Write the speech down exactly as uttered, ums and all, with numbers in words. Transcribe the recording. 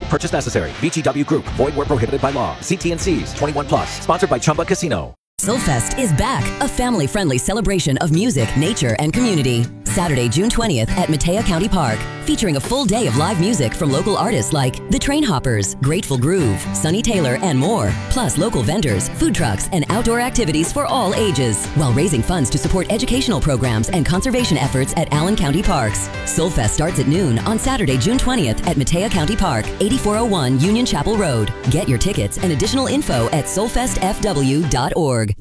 purchase necessary. V G W Group. Void where prohibited by law. See T N Cs. twenty-one plus. Sponsored by Chumba Casino. Soulfest is back, a family-friendly celebration of music, nature, and community. Saturday, June twentieth at Mateo County Park, featuring a full day of live music from local artists like The Trainhoppers, Grateful Groove, Sonny Taylor, and more, plus local vendors, food trucks, and outdoor activities for all ages, while raising funds to support educational programs and conservation efforts at Allen County Parks. Soulfest starts at noon on Saturday, June twentieth at Mateo County Park, eighty-four oh one Union Chapel Road. Get your tickets and additional info at soulfest f w dot org.